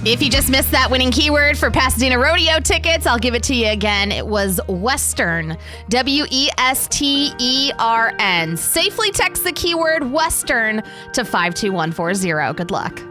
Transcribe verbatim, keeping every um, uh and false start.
If you just missed that winning keyword for Pasadena Rodeo tickets, I'll give it to you again. It was Western. W E S T E R N. Safely text the keyword Western to five two one four zero. Good luck.